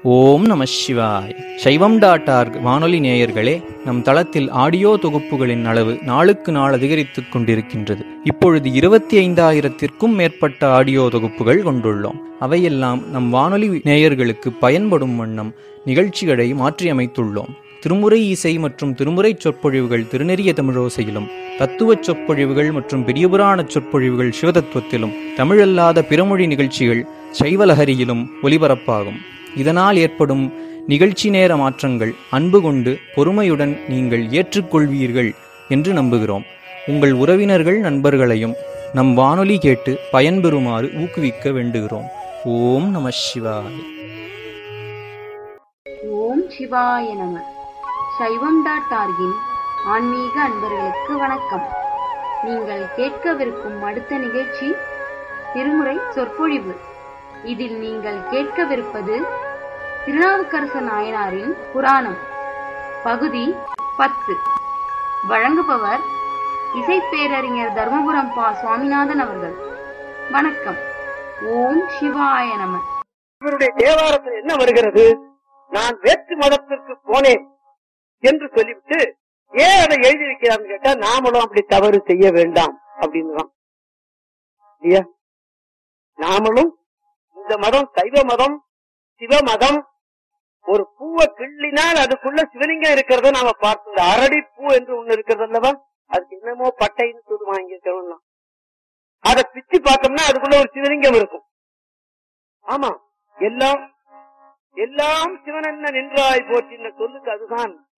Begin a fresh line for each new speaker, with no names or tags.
ஓம் நம சிவாய். சைவம்.org வானொலி நேயர்களே, நம் தளத்தில் ஆடியோ தொகுப்புகளின் அளவு நாளுக்கு நாள் அதிகரித்துக் கொண்டிருக்கின்றது. இப்பொழுது 25,000-த்திற்கும் மேற்பட்ட ஆடியோ தொகுப்புகள் கொண்டுள்ளோம். அவையெல்லாம் நம் வானொலி நேயர்களுக்கு பயன்படும் வண்ணம் நிகழ்ச்சிகளை மாற்றியமைத்துள்ளோம். திருமுறை இசை மற்றும் திருமுறை சொற்பொழிவுகள் திருநெறிய தமிழோசையிலும், தத்துவச் சொற்பொழிவுகள் மற்றும் பெரியபுராண சொற்பொழிவுகள் சிவதத்துவத்திலும், தமிழல்லாத பிறமொழி நிகழ்ச்சிகள் சைவலஹரியிலும் ஒலிபரப்பாகும். இதனால் ஏற்படும் நிகழ்ச்சி நேர மாற்றங்கள் அன்பு கொண்டு பொறுமையுடன் நீங்கள் ஏற்றுக்கொள்வீர்கள் என்று நம்புகிறோம். உங்கள் உறவினர்கள் நண்பர்களையும் நம் வானொலி கேட்டு பயன்பெறுமாறு ஊக்குவிக்க வேண்டுகிறோம். ஓம் நம சிவாய.
ஓம் சிவாய நம. சைவம்.org-இன் ஆன்மீக அன்பர்களுக்கு வணக்கம். நீங்கள் கேட்கவிருக்கும் அடுத்த நிகழ்ச்சி திருமுறை சொற்பொழிவு. இதில் நீங்கள் கேட்கவிருப்பது திருநாவுக்கரசு நாயனாரின் புராணம் பகுதி 10. வழங்குபவர் இசைப்பேரறிஞர் தர்மபுரம் பா. சுவாமிநாதன் அவர்கள். வணக்கம். ஓம் சிவாய நம.
இவருடைய தேவாரத்தில் என்ன வருகிறது? நான் வேற்று மதத்திற்கு போனேன் என்று சொல்லிவிட்டு ஏன் அதை எழுதியிருக்கிறான்னு கேட்டா, நாமளும் அப்படி தவறு செய்ய வேண்டாம் அப்படின்னு. நாமளும் இந்த மதம் சைவ மதம் சிவ மதம், ஒரு பூவை கிள்ளினால் அதுக்குள்ள சிவலிங்கம் இருக்கிறத நாம பார்த்தோம். இந்த அரடி பூ என்று ஒண்ணு இருக்கிறது அல்லவா, அதுக்கு என்னமோ பட்டைன்னு சொல்லி வாங்கிக்கிறோம். அதை பிச்சு பார்த்தோம்னா அதுக்குள்ள ஒரு சிவலிங்கம் இருக்கும். ஆமா, எல்லாம் எல்லாம் சிவனென்ன நின்றாய் போற்றின சொல்லுக்கு அதுதான்